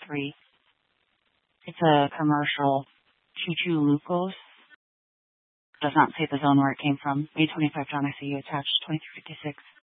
3. It's a commercial. Choo-Choo Lucas. Does not say the zone where it came from. A25 John, I see you attached. 2356.